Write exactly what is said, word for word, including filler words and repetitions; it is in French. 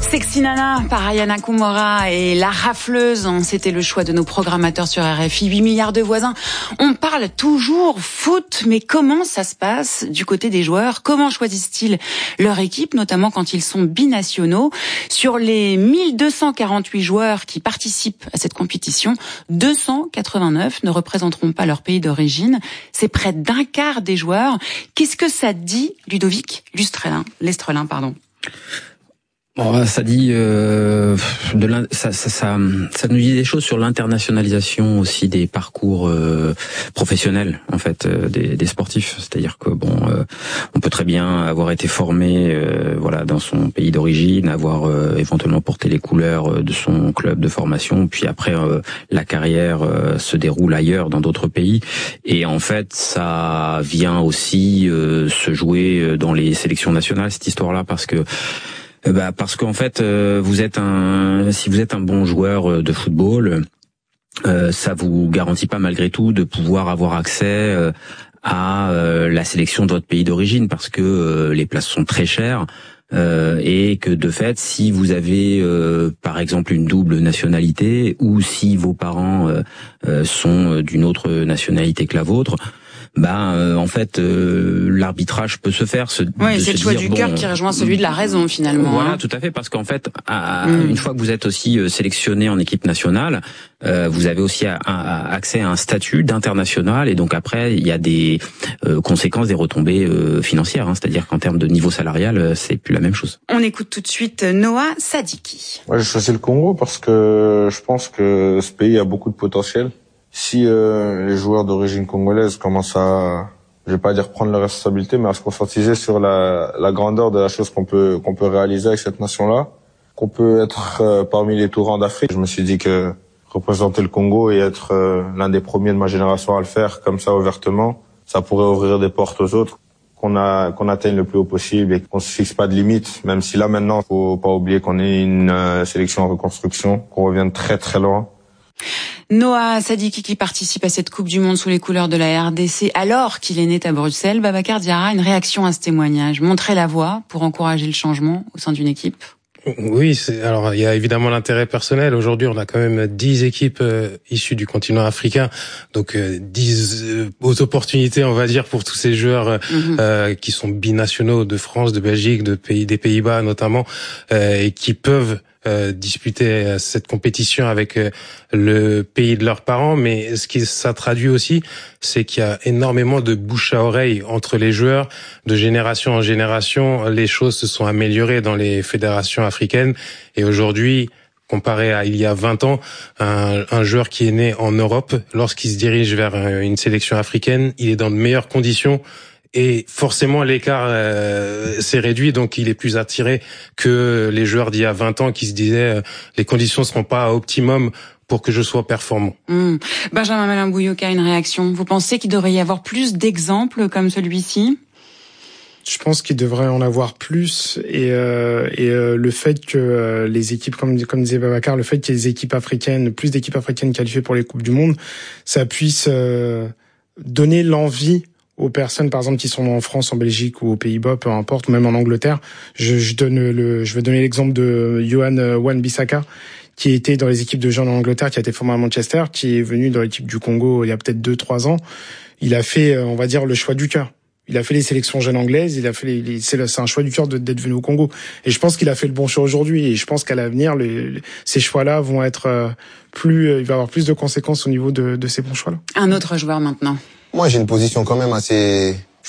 Sexy Nana par Aya Nakamura et La Rafleuse, c'était le choix de nos programmateurs sur R F I. huit milliards de voisins. On parle toujours foot, mais comment ça se passe du côté des joueurs? Comment choisissent-ils leur équipe, notamment quand ils sont binationaux? Sur les mille deux cent quarante-huit joueurs qui participent à cette compétition, deux cent quatre-vingt-neuf ne représenteront pas leur pays d'origine. C'est près d'un quart des joueurs. Qu'est-ce que ça dit, Ludovic Lestrelin, Lestrelin, pardon? Bon, ça dit euh, de ça, ça, ça, ça nous dit des choses sur l'internationalisation aussi des parcours euh, professionnels en fait euh, des, des sportifs. C'est-à-dire que bon, euh, on peut très bien avoir été formé, euh, voilà, dans son pays d'origine, avoir euh, éventuellement porté les couleurs de son club de formation, puis après euh, la carrière euh, se déroule ailleurs dans d'autres pays. Et en fait, ça vient aussi euh, se jouer dans les sélections nationales cette histoire-là, parce que Bah parce qu'en fait, euh, vous êtes un, si vous êtes un bon joueur de football, euh, ça vous garantit pas malgré tout de pouvoir avoir accès euh, à euh, la sélection de votre pays d'origine, parce que euh, les places sont très chères. Euh, et que de fait, si vous avez euh, par exemple une double nationalité, ou si vos parents euh, euh, sont d'une autre nationalité que la vôtre, bah euh, en fait euh, l'arbitrage peut se faire. Se, oui, c'est le choix du bon, cœur qui rejoint celui de la raison finalement. Voilà, hein. Tout à fait, parce qu'en fait, à, mmh. une fois que vous êtes aussi sélectionné en équipe nationale, euh, vous avez aussi à, à, accès à un statut d'international, et donc après il y a des euh, conséquences, des retombées euh, financières, hein, c'est-à-dire qu'en termes de niveau salarial, c'est plus la même chose. On écoute tout de suite Noah Sadiki. Moi, j'ai choisi le Congo parce que je pense que ce pays a beaucoup de potentiel. Si euh, les joueurs d'origine congolaise commencent à, je vais pas dire prendre leurs responsabilités, mais à se conscientiser sur la, la grandeur de la chose qu'on peut qu'on peut réaliser avec cette nation-là, qu'on peut être euh, parmi les tourants d'Afrique. Je me suis dit que représenter le Congo et être euh, l'un des premiers de ma génération à le faire comme ça ouvertement, ça pourrait ouvrir des portes aux autres. Qu'on a qu'on atteigne le plus haut possible et qu'on se fixe pas de limites, même si là maintenant faut pas oublier qu'on est une euh, sélection en reconstruction, qu'on revient de très très loin. Noah Sadiki qui participe à cette Coupe du Monde sous les couleurs de la R D C alors qu'il est né à Bruxelles. Babacar Diarra, une réaction à ce témoignage? Montrer la voie pour encourager le changement au sein d'une équipe? Oui, c'est, alors il y a évidemment l'intérêt personnel. Aujourd'hui, on a quand même dix équipes euh, issues du continent africain, donc euh, dix euh, opportunités, on va dire, pour tous ces joueurs euh, mm-hmm. euh, qui sont binationaux de France, de Belgique, de pays, des Pays-Bas notamment, euh, et qui peuvent euh, disputer cette compétition avec euh, le pays de leurs parents. Mais ce qui ça traduit aussi, c'est qu'il y a énormément de bouche à oreille entre les joueurs. De génération en génération, les choses se sont améliorées dans les fédérations africaines. Et aujourd'hui, comparé à il y a vingt ans, un, un joueur qui est né en Europe, lorsqu'il se dirige vers une sélection africaine, il est dans de meilleures conditions. Et forcément, l'écart euh, s'est réduit, donc il est plus attiré que les joueurs d'il y a vingt ans qui se disaient euh, les conditions seront pas à optimum pour que je sois performant. Mmh. Benjamin Malin-Bouilloka, une réaction. Vous pensez qu'il devrait y avoir plus d'exemples comme celui-ci ? Je pense qu'il devrait en avoir plus, et, euh, et euh, le fait que euh, les équipes, comme, comme disait Babacar, le fait qu'il y ait des équipes africaines, plus d'équipes africaines qualifiées pour les Coupes du Monde, ça puisse euh, donner l'envie aux personnes, par exemple, qui sont en France, en Belgique ou aux Pays-Bas, peu importe, ou même en Angleterre. Je, je donne le, je vais donner l'exemple de Johan Wan-Bissaka, qui était dans les équipes de jeunes en Angleterre, qui a été formé à Manchester, qui est venu dans l'équipe du Congo il y a peut-être deux, trois ans. Il a fait, on va dire, le choix du cœur. Il a fait les sélections jeunes anglaises, il a fait les, les c'est, c'est un choix du cœur de, d'être venu au Congo. Et je pense qu'il a fait le bon choix aujourd'hui. Et je pense qu'à l'avenir, les, les, ces choix-là vont être euh, plus, euh, il va y avoir plus de conséquences au niveau de, de ces bons choix-là. Un autre joueur maintenant. Moi, j'ai une position quand même assez